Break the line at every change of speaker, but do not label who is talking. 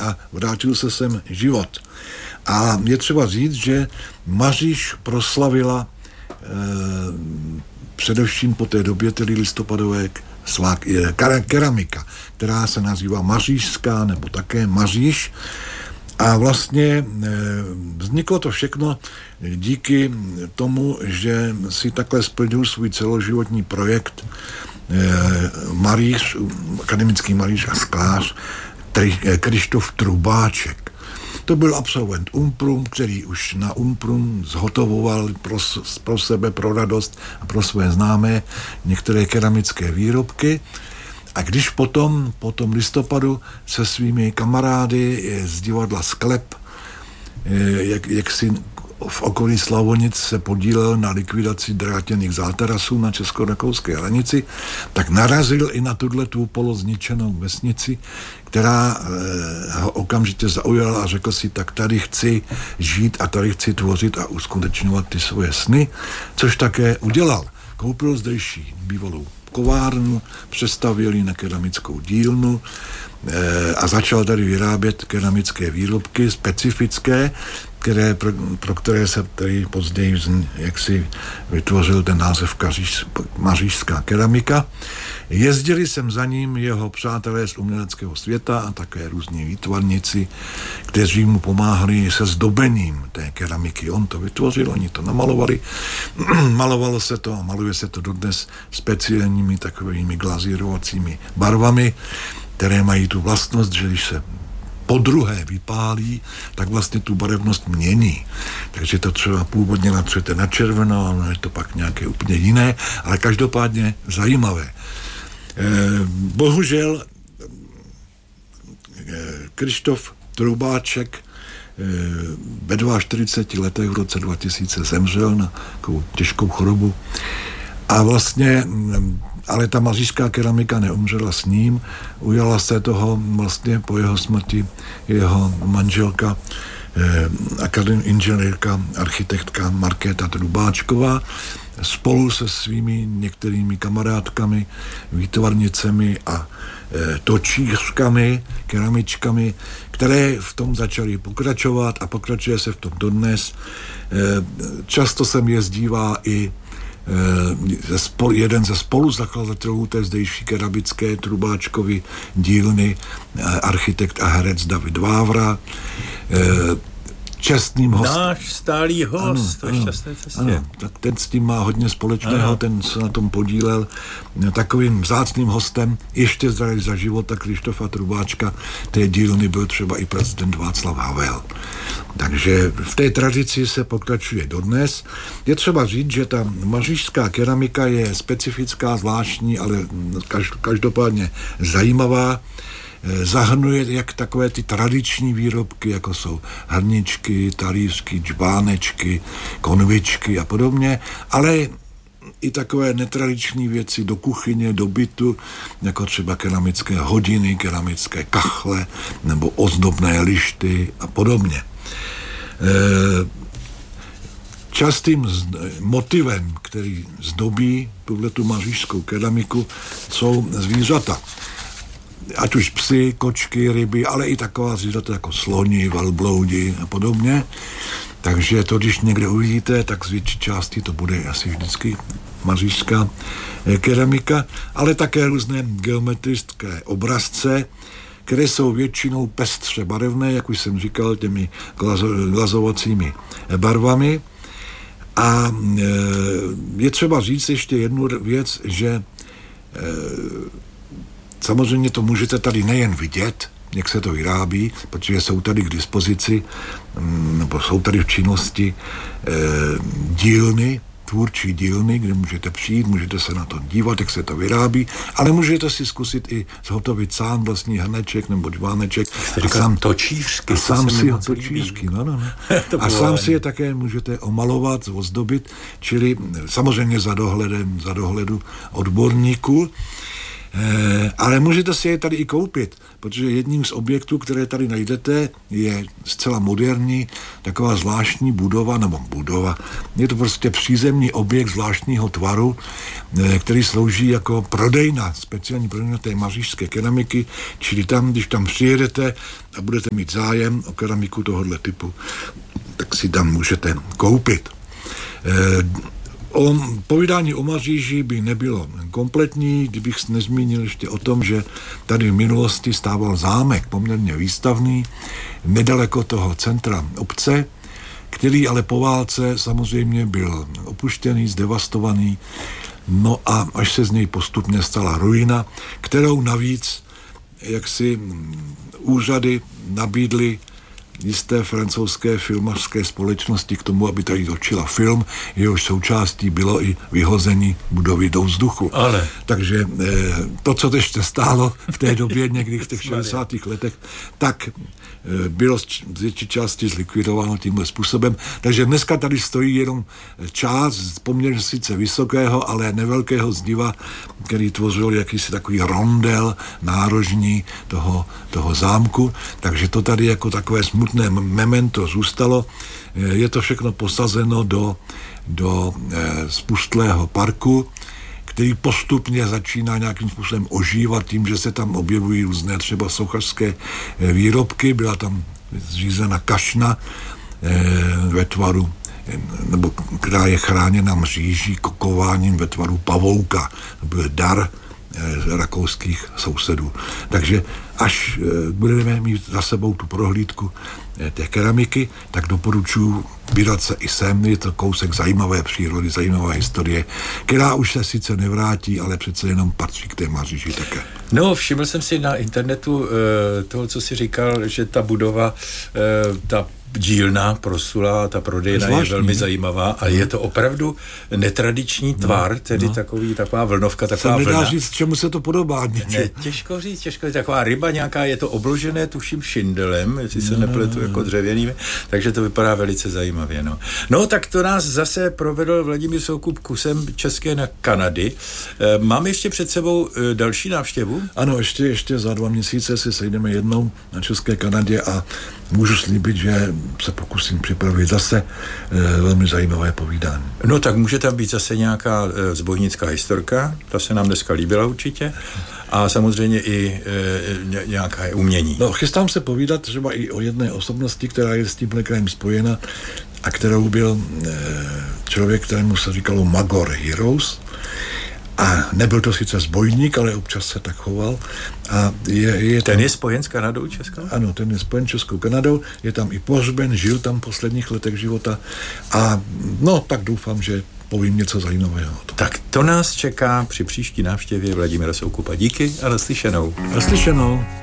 a vrátil se sem život. A je třeba říct, že Maříž proslavila především po té době, tedy listopadové keramika, která se nazývá mařížská nebo také Maříž. A vlastně vzniklo to všechno díky tomu, že si takhle splnil svůj celoživotní projekt malíř, akademický malíř a sklář Kryštof Trubáček. To byl absolvent Umprum, který už na Umprum zhotovoval pro sebe, pro radost a pro své známé některé keramické výrobky. A když potom, po tom listopadu se svými kamarády z divadla Sklep, jak si v okolí Slavonic se podílel na likvidaci drátěných zátarasů na česko-rakouské hranici, tak narazil i na tuto polozničenou vesnici, která ho okamžitě zaujala a řekl si, tak tady chci žít a tady chci tvořit a uskutečňovat ty svoje sny, což také udělal. Koupil zdejší bývalou kovárnu, přestavěl ji na keramickou dílnu a začal tady vyrábět keramické výrobky specifické, pro které se tady později jaksi vytvořil ten název mařížská keramika. Jezdili sem za ním jeho přátelé z uměleckého světa a také různí výtvarníci, kteří mu pomáhali se zdobením té keramiky. On to vytvořil, oni to namalovali. Malovalo se to a maluje se to dodnes speciálními takovými glazírovacími barvami, které mají tu vlastnost, že když se podruhé vypálí, tak vlastně tu barevnost mění. Takže to třeba původně natřete na červeno, ale je to pak nějaké úplně jiné, ale každopádně zajímavé. Bohužel Kryštof Trubáček ve 42 letech v roce 2000 zemřel na takovou těžkou chorobu a vlastně ale ta mařížská keramika neumřela s ním, ujala se toho vlastně po jeho smrti jeho manželka, inženýrka, architektka Markéta Trubáčková, spolu se svými některými kamarádkami, výtvarnicemi a točířkami, keramičkami, které v tom začaly pokračovat a pokračuje se v tom dodnes. Často sem jezdívá i jeden ze spoluzakladatelů té zdejší keramické Trubáčkovy dílny, architekt a herec David Vávra, čestným hostem.
Náš stálý host ve šťastné cestě.
Ano, tak ten s tím má hodně společného, ano. Ten se na tom podílel. Takovým vzácným hostem ještě za života Kryštofa Trubáčka té dílny byl třeba i prezident Václav Havel. Takže v té tradici se pokračuje dodnes. Je třeba říct, že ta mařížská keramika je specifická, zvláštní, ale každopádně zajímavá. Zahrnuje jak takové ty tradiční výrobky, jako jsou hrničky, talířky, džbánečky, konvičky a podobně, ale i takové netradiční věci do kuchyně, do bytu, jako třeba keramické hodiny, keramické kachle nebo ozdobné lišty a podobně. Častým motivem, který zdobí tuhletu mařížskou keramiku, jsou zvířata. Ať už psy, kočky, ryby, ale i taková zvířata jako sloni, velbloudi a podobně. Takže to, když někde uvidíte, tak z větší části to bude asi vždycky mařížská keramika, ale také různé geometrické obrazce, které jsou většinou pestře barevné, jak už jsem říkal, těmi glazovacími barvami. A je třeba říct ještě jednu věc, že samozřejmě to můžete tady nejen vidět, jak se to vyrábí, protože jsou tady k dispozici, nebo jsou tady v činnosti dílny, tvůrčí dílny, kde můžete přijít, můžete se na to dívat, jak se to vyrábí, ale můžete si zkusit i zhotovit sám vlastní hrneček nebo džbáneček.
A sám točířky.
A sám si ho točířky, no. A sám si je také můžete omalovat, ozdobit, čili samozřejmě za dohledu odborníků. Ale můžete si je tady i koupit, protože jedním z objektů, které tady najdete, je zcela moderní, taková zvláštní budova. Je to prostě přízemní objekt zvláštního tvaru, který slouží jako prodejna, speciální prodejna té mařížské keramiky, čili tam, když tam přijedete a budete mít zájem o keramiku tohohle typu, tak si tam můžete koupit. Povídání o Maříži by nebylo kompletní, kdybych nezmínil ještě o tom, že tady v minulosti stával zámek poměrně výstavný, nedaleko toho centra obce, který ale po válce samozřejmě byl opuštěný, zdevastovaný, no a až se z něj postupně stala ruina, kterou navíc jaksi úřady nabídly jisté francouzské filmařské společnosti k tomu, aby tady točila film, jehož součástí bylo i vyhození budovy do vzduchu.
Ale.
Takže to, co ještě stálo v té době, někdy v těch 60. letech, tak bylo z větší části zlikvidováno tímhle způsobem. Takže dneska tady stojí jenom část poměrně sice vysokého, ale nevelkého zdiva, který tvořil jakýsi takový rondel nárožní toho zámku. Takže to tady jako takové smutné memento zůstalo. Je to všechno posazeno do spustlého parku, který postupně začíná nějakým způsobem ožívat tím, že se tam objevují různé třeba sochařské výrobky. Byla tam zřízena kašna ve tvaru, nebo která je chráněna mříží kokováním ve tvaru pavouka. To byl dar rakouských sousedů. Takže až budeme mít za sebou tu prohlídku té keramiky, tak doporučuji vydat se i sem. Je to kousek zajímavé přírody, zajímavé historie, která už se sice nevrátí, ale přece jenom patří k té Maříži také.
No, všiml jsem si na internetu toho, co jsi říkal, že ta budova, ta dílna prosulá, ta prodejna je velmi zajímavá a je to opravdu netradiční tvar, tedy taková vlnovka, taková vlna.
Nedá říct, čemu se to podobá.
Ne, těžko říct, taková ryba nějaká, je to obložené, tuším, šindelem, jestli se nepletu, jako dřevěnými, takže to vypadá velice zajímavě. No, tak to nás zase provedl Vladimír Soukup kusem České Kanady. Máme ještě před sebou další návštěvu?
Ano, ještě za 2 měsíce si sejdeme jednou na České Kanadě a můžu slíbit, že se pokusím připravit zase velmi zajímavé povídání.
No tak může tam být zase nějaká zbojnická historka, ta se nám dneska líbila určitě, a samozřejmě i nějaké umění.
No, chystám se povídat třeba i o jedné osobnosti, která je s tímhle krajem spojena a kterou byl člověk, kterému se říkalo Magor Heroes. A nebyl to sice zbojník, ale občas se tak choval. A
ten je spojen s Kanadou českou?
Ano, ten je spojen s Českou Kanadou, je tam i pohřben, žil tam v posledních letech života a tak doufám, že povím něco zajímavého.
Tak to nás čeká při příští návštěvě Vladimíra Soukupa. Díky a naslyšenou.
Naslyšenou.